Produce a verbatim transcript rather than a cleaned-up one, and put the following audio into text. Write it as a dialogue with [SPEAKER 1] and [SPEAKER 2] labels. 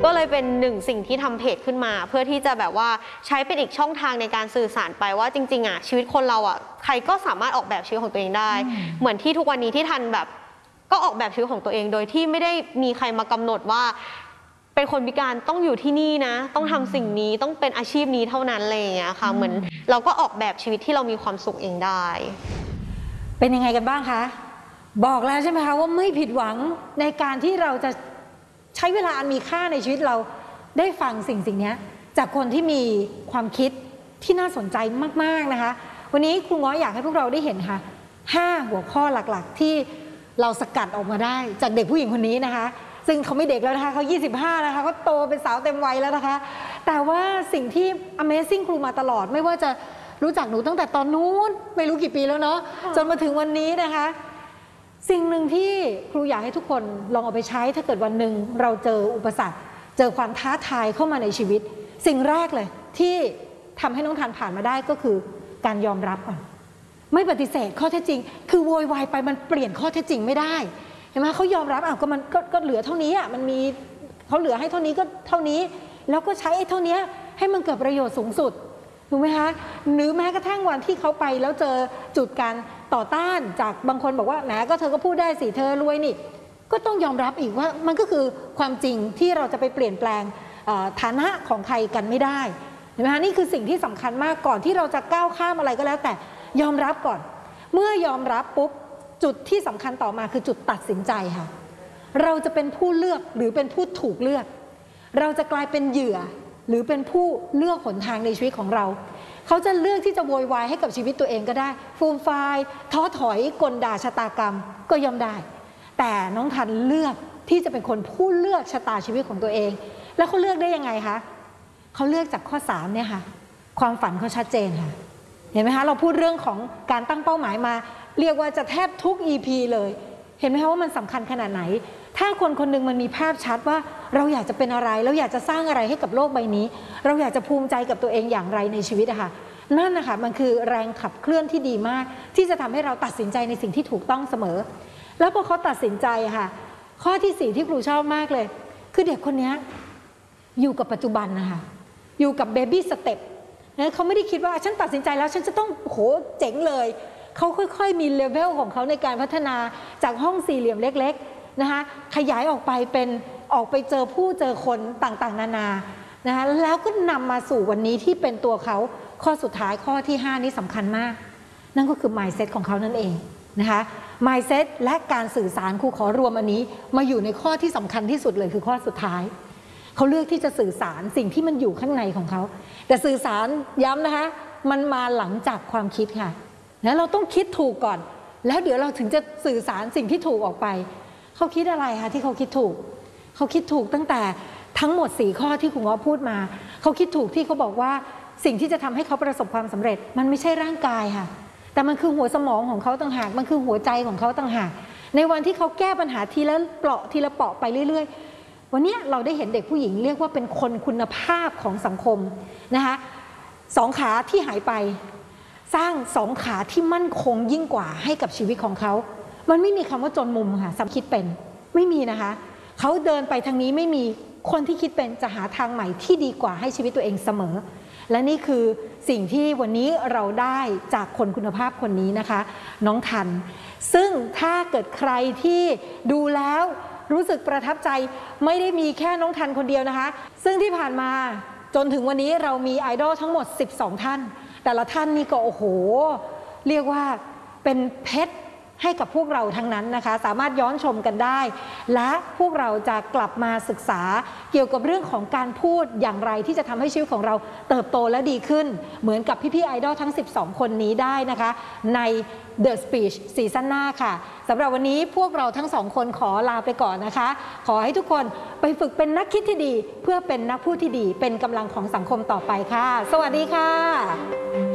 [SPEAKER 1] ก็เลยเป็นหนึ่งสิ่งที่ทำเพจขึ้นมาเพื่อที่จะแบบว่าใช้เป็นอีกช่องทางในการสื่อสารไปว่าจริงๆอ่ะชีวิตคนเราอ่ะใครก็สามารถออกแบบชีวิตของตัวเองได้เหมือนที่ทุกวันนี้ที่ทันแบบก็ออกแบบชีวิตของตัวเองโดยที่ไม่ได้มีใครมากำหนดว่าเป็นคนพิการต้องอยู่ที่นี่นะต้องทำสิ่งนี้ต้องเป็นอาชีพนี้เท่านั้นอะไรอย่างเงี้ยค่ะเหมือนเราก็ออกแบบชีวิตที่เรามีความสุขเองได้
[SPEAKER 2] เป็นยังไงกันบ้างคะบอกแล้วใช่ไหมคะว่าไม่ผิดหวังในการที่เราจะใช้เวลาอันมีค่าในชีวิตเราได้ฟังสิ่งสิ่งนี้จากคนที่มีความคิดที่น่าสนใจมากๆนะคะวันนี้ครูง้ออยากให้พวกเราได้เห็นค่ะห้าหัวข้อหลักๆที่เราสกัดออกมาได้จากเด็กผู้หญิงคนนี้นะคะซึ่งเขาไม่เด็กแล้วนะคะเขายี่สิบห้านะคะเขาโตเป็นสาวเต็มวัยแล้วนะคะแต่ว่าสิ่งที่ Amazing ครูมาตลอดไม่ว่าจะรู้จักหนูตั้งแต่ตอนนู้นไม่รู้กี่ปีแล้วเนาะจนมาถึงวันนี้นะคะสิ่งหนึ่งที่ครูอยากให้ทุกคนลองเอาไปใช้ถ้าเกิดวันหนึ่งเราเจออุปสรรคเจอความท้าทายเข้ามาในชีวิตสิ่งแรกเลยที่ทำให้น้องทันผ่านมาได้ก็คือการยอมรับก่อนไม่ปฏิเสธข้อเท็จจริงคือโวยวายไปมันเปลี่ยนข้อเท็จจริงไม่ได้เห็นไหมเขายอมรับอ้าวก็มันก็ก็เหลือเท่านี้อ่ะมันมีเขาเหลือให้เท่านี้ก็เท่านี้แล้วก็ใช้ไอ้เท่านี้ให้มันเกิดประโยชน์สูงสุดถูกไหมคะหรือแม้กระทั่งวันที่เขาไปแล้วเจอจุดการต่อต้านจากบางคนบอกว่าแหมก็เธอก็พูดได้สิเธอรวยนี่ก็ต้องยอมรับอีกว่ามันก็คือความจริงที่เราจะไปเปลี่ยนแปลงฐานะของใครกันไม่ได้เห็นไหมคะนี่คือสิ่งที่สำคัญมากก่อนที่เราจะก้าวข้ามอะไรก็แล้วแต่ยอมรับก่อนเมื่อยอมรับปุ๊บจุดที่สำคัญต่อมาคือจุดตัดสินใจค่ะเราจะเป็นผู้เลือกหรือเป็นผู้ถูกเลือกเราจะกลายเป็นเหยื่อหรือเป็นผู้เลือกหนทางในชีวิตของเราเขาจะเลือกที่จะโวยวายให้กับชีวิตตัวเองก็ได้ฟูมฟายท้อถอยกลด่าชะตากรรมก็ยอมได้แต่น้องทันเลือกที่จะเป็นคนผู้เลือกชะตาชีวิตของตัวเองแล้วเขาเลือกได้ยังไงคะเขาเลือกจากข้อสามเนี่ยค่ะความฝันเขาชัดเจนค่ะเห็นไหมคะเราพูดเรื่องของการตั้งเป้าหมายมาเรียกว่าจะแทบทุก อี พี เลยเห็นไหมคะว่ามันสำคัญขนาดไหนถ้าคนคนหนึ่งมันมีภาพชัดว่าเราอยากจะเป็นอะไรเราอยากจะสร้างอะไรให้กับโลกใบนี้เราอยากจะภูมิใจกับตัวเองอย่างไรในชีวิตอะค่ะนั่นนะคะมันคือแรงขับเคลื่อนที่ดีมากที่จะทำให้เราตัดสินใจในสิ่งที่ถูกต้องเสมอแล้วพอเขาตัดสินใจค่ะข้อที่สี่ที่ครูชอบมากเลยคือเด็กคนนี้อยู่กับปัจจุบันนะคะอยู่กับเบบี้สเต็ปนะเขาไม่ได้คิดว่าฉันตัดสินใจแล้วฉันจะต้องโหเจ๋งเลยเขาค่อยๆมีเลเวลของเขาในการพัฒนาจากห้องสี่เหลี่ยมเล็กๆนะคะขยายออกไปเป็นออกไปเจอผู้เจอคนต่างๆนานานะคะแล้วก็นำมาสู่วันนี้ที่เป็นตัวเขาข้อสุดท้ายข้อที่ห้านี้สำคัญมากนั่นก็คือ mindset ของเขานั่นเองนะคะ mindset และการสื่อสารครูขอรวมอันนี้มาอยู่ในข้อที่สำคัญที่สุดเลยคือข้อสุดท้ายเขาเลือกที่จะสื่อสารสิ่งที่มันอยู่ข้างในของเขาแต่สื่อสารย้ำนะคะมันมาหลังจากความคิดค่ะนะเราต้องคิดถูกก่อนแล้วเดี๋ยวเราถึงจะสื่อสารสิ่งที่ถูกออกไปเขาคิดอะไรคะที่เขาคิดถูกเขาคิดถูกตั้งแต่ทั้งหมดสี่ข้อที่ครูง้อพูดมาเขาคิดถูกที่เขาบอกว่าสิ่งที่จะทำให้เขาประสบความสำเร็จมันไม่ใช่ร่างกายค่ะแต่มันคือหัวสมองของเขาต่างหากมันคือหัวใจของเขาต่างหากในวันที่เขาแก้ปัญหาทีละเปราะทีละเปราะไปเรื่อยๆวันนี้เราได้เห็นเด็กผู้หญิงเรียกว่าเป็นคนคุณภาพของสังคมนะคะสองขาที่หายไปสร้างสองขาที่มั่นคงยิ่งกว่าให้กับชีวิตของเขามันไม่มีคำว่าจนมุมค่ะสำคิดเป็นไม่มีนะคะเขาเดินไปทางนี้ไม่มีคนที่คิดเป็นจะหาทางใหม่ที่ดีกว่าให้ชีวิตตัวเองเสมอและนี่คือสิ่งที่วันนี้เราได้จากคนคุณภาพคนนี้นะคะน้องทันซึ่งถ้าเกิดใครที่ดูแล้วรู้สึกประทับใจไม่ได้มีแค่น้องทันคนเดียวนะคะซึ่งที่ผ่านมาจนถึงวันนี้เรามีไอดอลทั้งหมดสิบสองท่านแต่ละท่านนี่ก็โอ้โหเรียกว่าเป็นเพชรให้กับพวกเราทั้งนั้นนะคะสามารถย้อนชมกันได้และพวกเราจะกลับมาศึกษาเกี่ยวกับเรื่องของการพูดอย่างไรที่จะทำให้ชีวิตของเราเติบโตและดีขึ้นเหมือนกับพี่ๆไอดอลทั้งสิบสองคนนี้ได้นะคะใน The Speech ซีซั่นหน้าค่ะสำหรับวันนี้พวกเราทั้งสองคนขอลาไปก่อนนะคะขอให้ทุกคนไปฝึกเป็นนักคิดที่ดีเพื่อเป็นนักพูดที่ดีเป็นกำลังของสังคมต่อไปค่ะสวัสดีค่ะ